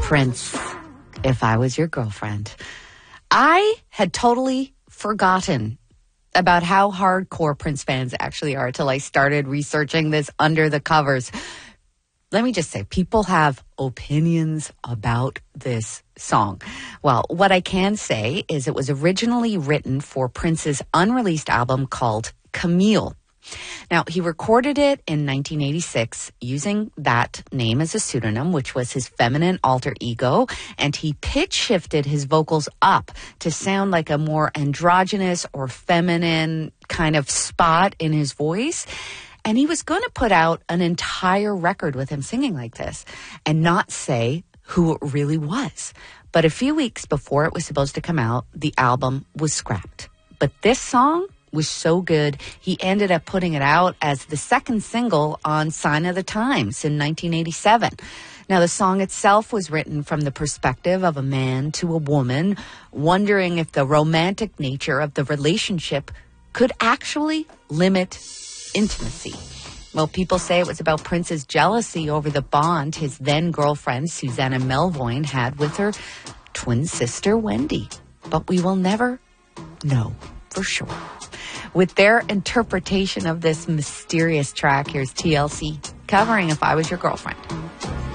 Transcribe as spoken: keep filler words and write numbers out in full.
Prince, If I Was Your Girlfriend. I had totally forgotten about how hardcore Prince fans actually are till I started researching this under the covers. Let me just say, people have opinions about this song. Well, what I can say is it was originally written for Prince's unreleased album called Camille. Now, he recorded it in nineteen eighty-six using that name as a pseudonym, which was his feminine alter ego, and he pitch shifted his vocals up to sound like a more androgynous or feminine kind of spot in his voice. And he was going to put out an entire record with him singing like this and not say who it really was. But a few weeks before it was supposed to come out, the album was scrapped. But this song was so good, he ended up putting it out as the second single on Sign of the Times in nineteen eighty-seven. Now, the song itself was written from the perspective of a man to a woman, wondering if the romantic nature of the relationship could actually limit intimacy. Well, people say it was about Prince's jealousy over the bond his then-girlfriend, Susanna Melvoin, had with her twin sister, Wendy. But we will never know for sure. With their interpretation of this mysterious track, here's T L C covering If I Was Your Girlfriend.